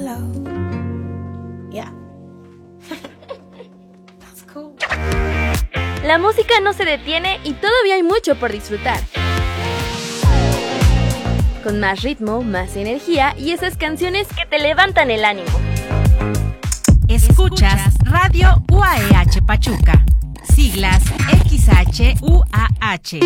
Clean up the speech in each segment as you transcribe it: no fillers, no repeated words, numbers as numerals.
low. Yeah. That's cool. La música no se detiene y todavía hay mucho por disfrutar. Con más ritmo, más energía y esas canciones que te levantan el ánimo. Escuchas Radio UAEH Pachuca, siglas XHUAH,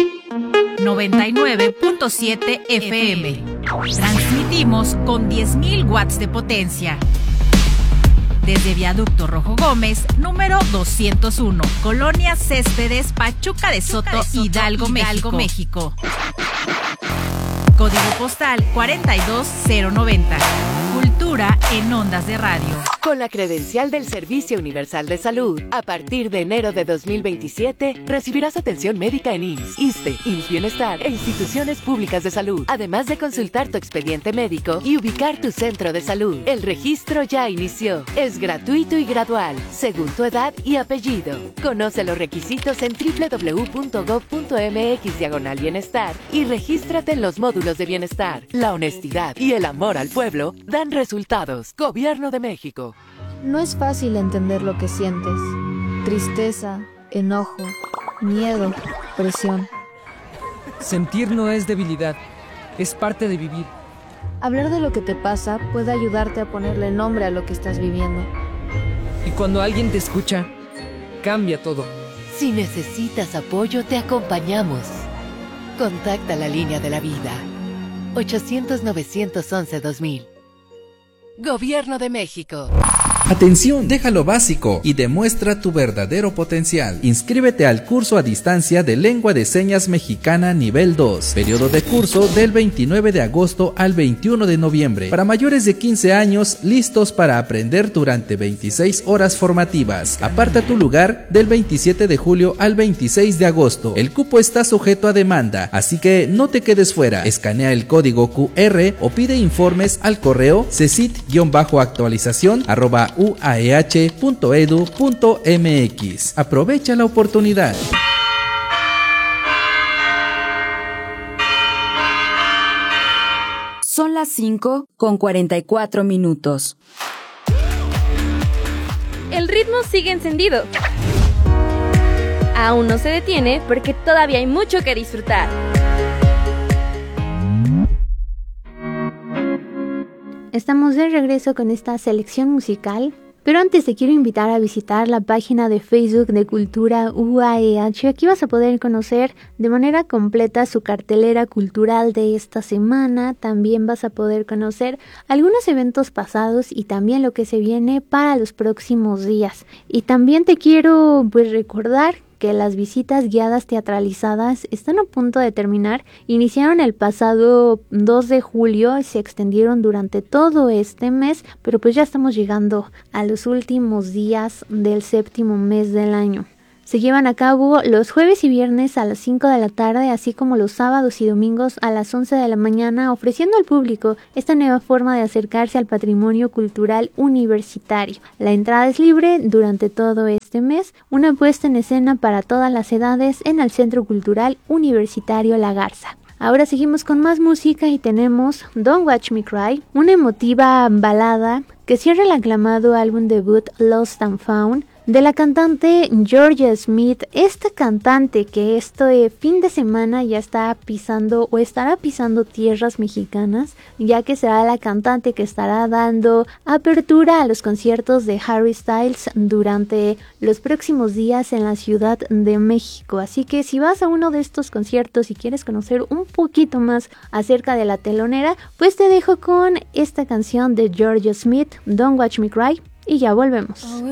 99.7 FM. Transmitimos con 10.000 watts de potencia. Desde Viaducto Rojo Gómez, número 201, Colonia Céspedes, Pachuca de Soto, Hidalgo, México. Código postal 42090. Cultura en ondas de radio. Con la credencial del Servicio Universal de Salud, a partir de enero de 2027, recibirás atención médica en IMSS, ISSSTE, IMSS Bienestar e instituciones públicas de salud, además de consultar tu expediente médico y ubicar tu centro de salud. El registro ya inició. Es gratuito y gradual, según tu edad y apellido. Conoce los requisitos en www.gov.mx/bienestar y regístrate en los módulos de bienestar. La honestidad y el amor al pueblo dan resultados. Gobierno de México. No es fácil entender lo que sientes. Tristeza, enojo, miedo, presión. Sentir no es debilidad, es parte de vivir. Hablar de lo que te pasa puede ayudarte a ponerle nombre a lo que estás viviendo. Y cuando alguien te escucha, cambia todo. Si necesitas apoyo, te acompañamos. Contacta la línea de la vida. 800-911-2000. Gobierno de México. Atención, deja lo básico y demuestra tu verdadero potencial. Inscríbete al curso a distancia de Lengua de Señas Mexicana nivel 2. Periodo de curso del 29 de agosto al 21 de noviembre. Para mayores de 15 años, listos para aprender durante 26 horas formativas. Aparta tu lugar del 27 de julio al 26 de agosto. El cupo está sujeto a demanda, así que no te quedes fuera. Escanea el código QR o pide informes al correo cesit-actualización@uaeh.edu.mx. Aprovecha la oportunidad. Son las 5:44. El ritmo sigue encendido. Aún no se detiene porque todavía hay mucho que disfrutar. Estamos de regreso con esta selección musical, pero antes te quiero invitar a visitar la página de Facebook de Cultura UAEH. Aquí vas a poder conocer de manera completa su cartelera cultural de esta semana. También vas a poder conocer algunos eventos pasados y también lo que se viene para los próximos días. Y también te quiero recordar que las visitas guiadas teatralizadas están a punto de terminar. Iniciaron el pasado 2 de julio y se extendieron durante todo este mes, pero pues ya estamos llegando a los últimos días del 7º mes del año. Se llevan a cabo los jueves y viernes a las 5 de la tarde, así como los sábados y domingos a las 11 de la mañana, ofreciendo al público esta nueva forma de acercarse al patrimonio cultural universitario. La entrada es libre durante todo este mes, una puesta en escena para todas las edades en el Centro Cultural Universitario La Garza. Ahora seguimos con más música y tenemos Don't Watch Me Cry, una emotiva balada que cierra el aclamado álbum debut Lost and Found, de la cantante Georgia Smith. Esta cantante que este fin de semana ya está pisando o estará pisando tierras mexicanas, ya que será la cantante que estará dando apertura a los conciertos de Harry Styles durante los próximos días en la Ciudad de México. Así que si vas a uno de estos conciertos y quieres conocer un poquito más acerca de la telonera, pues te dejo con esta canción de Georgia Smith, Don't Watch Me Cry, y ya volvemos.